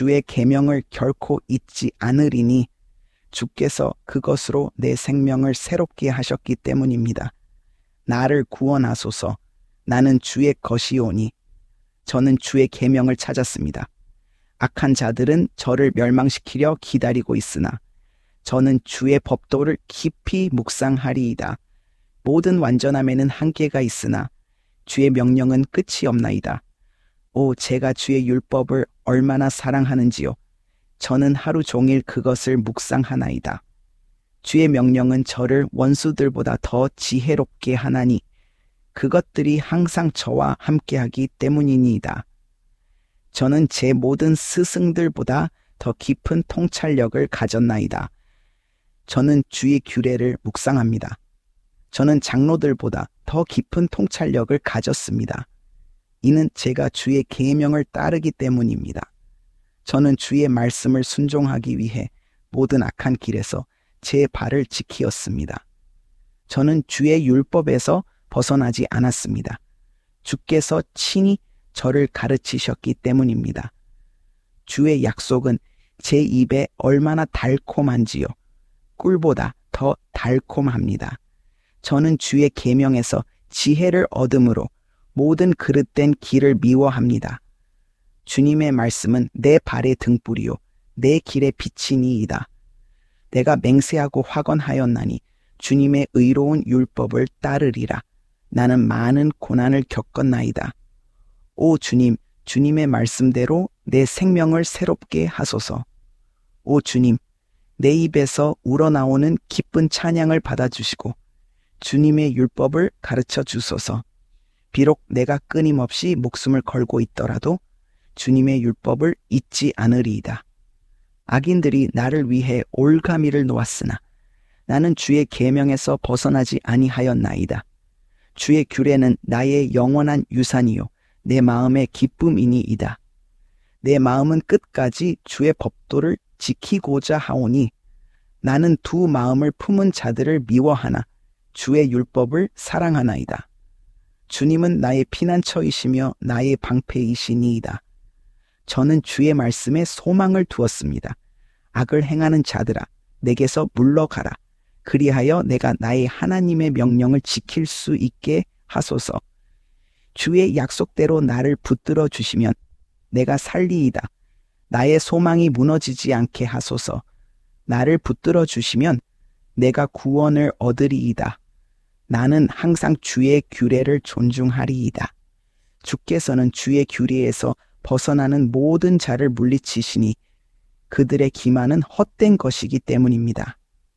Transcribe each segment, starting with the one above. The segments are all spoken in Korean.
주의 계명을 결코 잊지 않으리니 주께서 그것으로 내 생명을 새롭게 하셨기 때문입니다. 나를 구원하소서. 나는 주의 것이오니 저는 주의 계명을 찾았습니다. 악한 자들은 저를 멸망시키려 기다리고 있으나 저는 주의 법도를 깊이 묵상하리이다. 모든 완전함에는 한계가 있으나 주의 명령은 끝이 없나이다. 오, 제가 주의 율법을 얼마나 사랑하는지요. 저는 하루 종일 그것을 묵상하나이다. 주의 명령은 저를 원수들보다 더 지혜롭게 하나니 그것들이 항상 저와 함께하기 때문이니이다. 저는 제 모든 스승들보다 더 깊은 통찰력을 가졌나이다. 저는 주의 규례를 묵상합니다. 저는 장로들보다 더 깊은 통찰력을 가졌습니다. 이는 제가 주의 계명을 따르기 때문입니다. 저는 주의 말씀을 순종하기 위해 모든 악한 길에서 제 발을 지키었습니다. 저는 주의 율법에서 벗어나지 않았습니다. 주께서 친히 저를 가르치셨기 때문입니다. 주의 약속은 제 입에 얼마나 달콤한지요. 꿀보다 더 달콤합니다. 저는 주의 계명에서 지혜를 얻음으로 모든 그릇된 길을 미워합니다. 주님의 말씀은 내 발의 등불이요 내 길의 빛이니이다. 내가 맹세하고 확언하였나니 주님의 의로운 율법을 따르리라. 나는 많은 고난을 겪었나이다. 오 주님, 주님의 말씀대로 내 생명을 새롭게 하소서. 오 주님, 내 입에서 우러나오는 기쁜 찬양을 받아주시고 주님의 율법을 가르쳐 주소서. 비록 내가 끊임없이 목숨을 걸고 있더라도 주님의 율법을 잊지 않으리이다. 악인들이 나를 위해 올가미를 놓았으나 나는 주의 계명에서 벗어나지 아니하였나이다. 주의 규례는 나의 영원한 유산이요 내 마음의 기쁨이니이다. 내 마음은 끝까지 주의 법도를 지키고자 하오니 나는 두 마음을 품은 자들을 미워하나 주의 율법을 사랑하나이다. 주님은 나의 피난처이시며 나의 방패이시니이다. 저는 주의 말씀에 소망을 두었습니다. 악을 행하는 자들아, 내게서 물러가라. 그리하여 내가 나의 하나님의 명령을 지킬 수 있게 하소서. 주의 약속대로 나를 붙들어 주시면 내가 살리이다. 나의 소망이 무너지지 않게 하소서. 나를 붙들어 주시면 내가 구원을 얻으리이다. 나는 항상 주의 규례를 존중하리이다. 주께서는 주의 규례에서 벗어나는 모든 자를 물리치시니 그들의 기만은 헛된 것이기 때문입니다.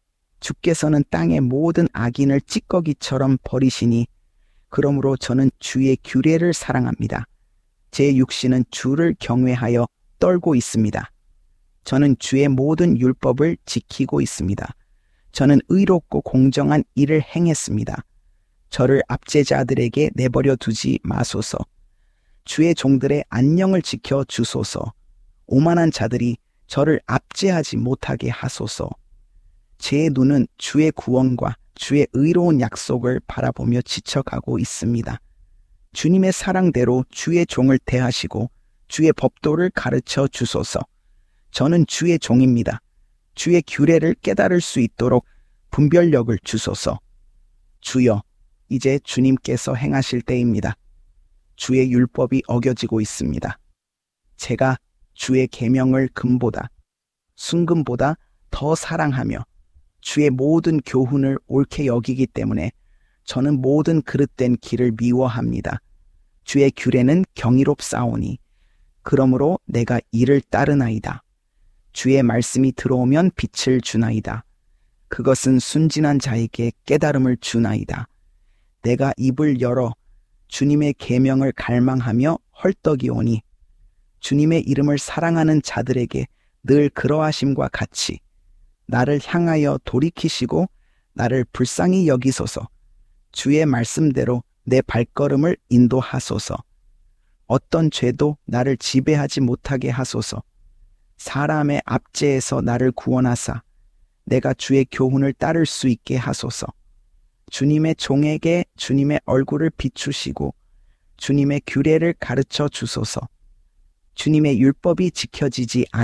주께서는 땅의 모든 악인을 찌꺼기처럼 버리시니 그러므로 저는 주의 규례를 사랑합니다. 제 육신은 주를 경외하여 떨고 있습니다. 저는 주의 모든 율법을 지키고 있습니다. 저는 의롭고 공정한 일을 행했습니다. 저를 압제자들에게 내버려 두지 마소서. 주의 종들의 안녕을 지켜 주소서. 오만한 자들이 저를 압제하지 못하게 하소서. 제 눈은 주의 구원과 주의 의로운 약속을 바라보며 지쳐가고 있습니다. 주님의 사랑대로 주의 종을 대하시고 주의 법도를 가르쳐 주소서. 저는 주의 종입니다. 주의 규례를 깨달을 수 있도록 분별력을 주소서. 주여, 이제 주님께서 행하실 때입니다. 주의 율법이 어겨지고 있습니다. 제가 주의 계명을 금보다 순금보다 더 사랑하며 주의 모든 교훈을 옳게 여기기 때문에 저는 모든 그릇된 길을 미워합니다. 주의 규례는 경이롭사오니 그러므로 내가 이를 따르나이다. 주의 말씀이 들어오면 빛을 주나이다. 그것은 순진한 자에게 깨달음을 주나이다. 내가 입을 열어 주님의 계명을 갈망하며 헐떡이오니 주님의 이름을 사랑하는 자들에게 늘 그러하심과 같이 나를 향하여 돌이키시고 나를 불쌍히 여기소서. 주의 말씀대로 내 발걸음을 인도하소서. 어떤 죄도 나를 지배하지 못하게 하소서. 사람의 압제에서 나를 구원하사 내가 주의 교훈을 따를 수 있게 하소서. 주님의 종에게 주님의 얼굴을 비추시고 주님의 규례를 가르쳐 주소서. 주님의 율법이 지켜지지